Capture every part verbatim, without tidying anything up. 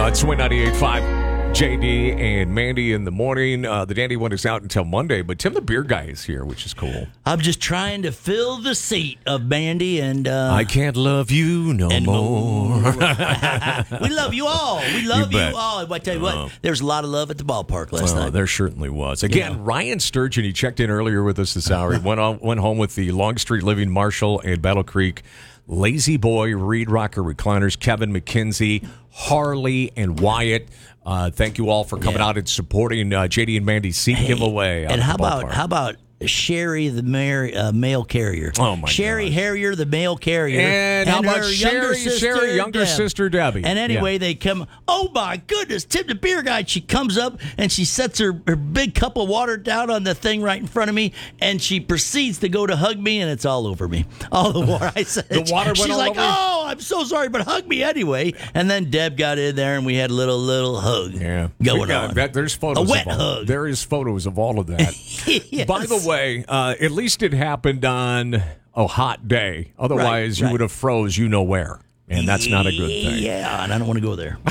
It's Swing ninety-eight point five. J D and Mandy in the morning. Uh, the Dandy one is out until Monday, but Tim the Beer Guy is here, which is cool. I'm just trying to fill the seat of Mandy and... Uh, I can't love you no more. more. We love you all. We love You you, bet. all. But I tell you what, Oh. there's a lot of love at the ballpark last Oh, night. there certainly was. Again, You know. Ryan Sturgeon, he checked in earlier with us this hour. He went on, went home with the Long Street Living Marshall and Battle Creek Lazy Boy Reed Rocker Recliners, Kevin McKenzie, Harley, and Wyatt. Uh, thank you all for coming Yeah. out and supporting uh, J D and Mandy's seat giveaway. out And at how the about ballpark. how about Sherry, the mar- uh, mail carrier? Oh, my Sherry gosh. Harrier, the mail carrier. And how about her Sherry- younger sister, Sherry, younger Deb. sister, Debbie? And anyway, Yeah. they come, oh my goodness, Tim the Beer Guy. She comes up and she sets her, her big cup of water down on the thing right in front of me, and she proceeds to go to hug me, and it's all over me. All the water. I said, The water went she's all like, over you? oh, I'm so sorry, but hug me anyway. And then Deb got in there, and we had a little, little hug Yeah, going We got- on. that- there's photos. A wet of all, hug. There is photos of all of that. Yes. By the way, uh, at least it happened on a hot day. Otherwise, Right, you right. would have froze. You know where, and that's not a good thing. Yeah, and I don't want to go there.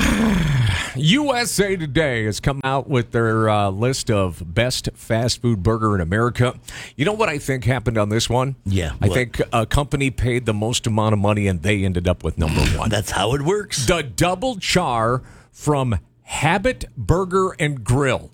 U S A Today has come out with their uh, list of best fast food burger in America. You know what I think happened on this one? Yeah, I what? think a company paid the most amount of money, and they ended up with number one. That's how it works. The Double Char from Habit Burger and Grill.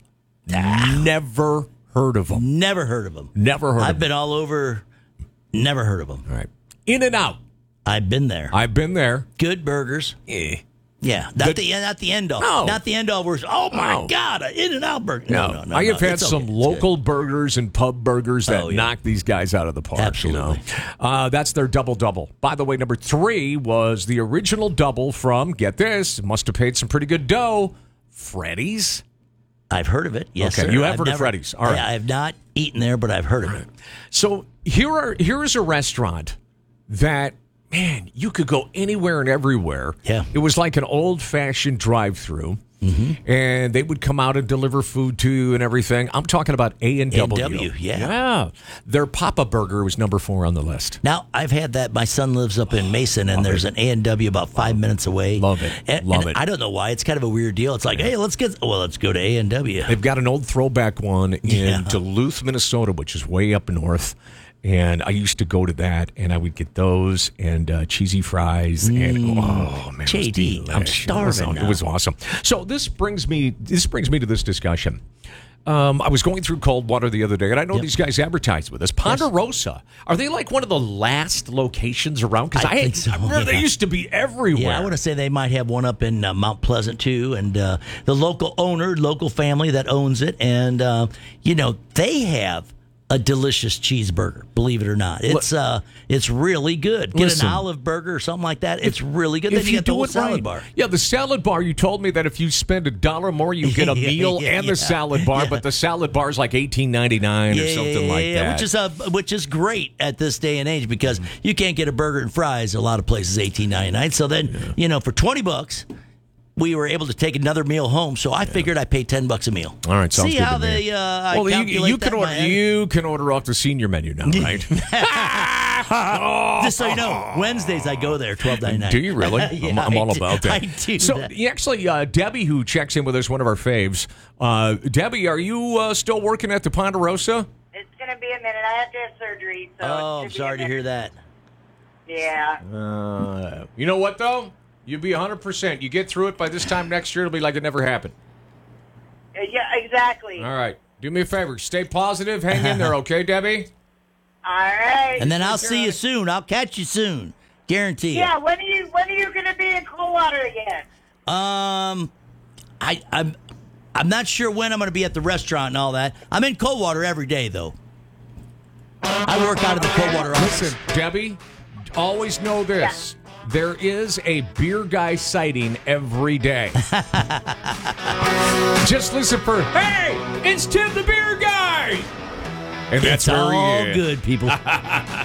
Never heard of them. Never heard of them. Never heard I've of been them. all over. Never heard of them. All right. In and Out. I've been there. I've been there. Good burgers. Eh. Yeah, not The- the, not the end all. No. Not the end all. Where oh my No. god, an In and Out burger. No, no, no. I have no, had it's some okay. It's local good. burgers and pub burgers that Oh, yeah. knock these guys out of the park. Absolutely. You know? uh, that's their double double. By the way, number three was the original double from, get this, must have paid some pretty good dough, Freddy's. I've heard of it. Yes, Okay, sir. you have I've heard of never- Freddy's. All right. I, I have not eaten there, but I've heard of it. So here are here is a restaurant that, man, you could go anywhere and everywhere. Yeah. It was like an old-fashioned drive-through. Mm-hmm. And they would come out and deliver food to you and everything. I'm talking about A and W. A and W, yeah. Yeah. Their Papa Burger was number four on the list. Now, I've had that. My son lives up in Mason, and there's an A and W about five minutes away. Love it. And, Love and it. I don't know why. It's kind of a weird deal. It's like, hey, let's get, well, let's go to A and W. They've got an old throwback one in Yeah. Duluth, Minnesota, which is way up north. And I used to go to that, and I would get those and uh, cheesy fries. And oh man, it was J D, I'm delicious. starving It was awesome. So this brings me this brings me to this discussion. Um, I was going through Coldwater the other day, and I know Yep. these guys advertise with us. Ponderosa, are they like one of the last locations around? Because I I, think so, I remember they yeah. used to be everywhere. Yeah, I want to say they might have one up in uh, Mount Pleasant too, and uh, the local owner, local family that owns it, and uh, you know they have a delicious cheeseburger. Believe it or not, it's uh, it's really good. Get Listen. an olive burger or something like that. It's really good. Then If you you get the do whole it salad right. bar. Yeah, the salad bar, you told me that if you spend a dollar more, you get a Yeah, meal yeah, and yeah. the salad bar, Yeah. but the salad bar is like eighteen ninety-nine or Yeah, something yeah, like yeah, that. which is uh, which is great at this day and age because you can't get a burger and fries a lot of places eighteen ninety nine. So then you know for twenty bucks. We were able to take another meal home, so I figured I paid ten bucks a meal. All right, sounds See good how to me. they uh, I well, you, calculate you that can in order my head? you can order off the senior menu now, right? Just so you know, Wednesdays I go there twelve ninety nine. Do you really? Yeah, I'm, I'm I all do- about that. I do. So that. you actually, uh, Debbie, who checks in with us, one of our faves. Uh, Debbie, are you uh, still working at the Ponderosa? It's going to be a minute. I have to have surgery. So Oh, it I'm should be a sorry to hear minute. that. Yeah. Uh, you know what though? You'll be one hundred percent. You get through it by this time next year, it'll be like it never happened. Uh, Yeah, exactly. All right. Do me a favor. Stay positive. Hang in there, okay, Debbie? All right. And then I'll see you soon. I'll catch you soon. Guarantee you. Yeah, when are you when are you going to be in Coldwater again? Um, I I'm I'm not sure when I'm going to be at the restaurant and all that. I'm in Coldwater every day though. I work out of the Coldwater office. Listen, Debbie, always know this. There is a beer guy sighting every day. Just listen for, hey, it's Tim the Beer Guy. And that's It's where he all is. good, people.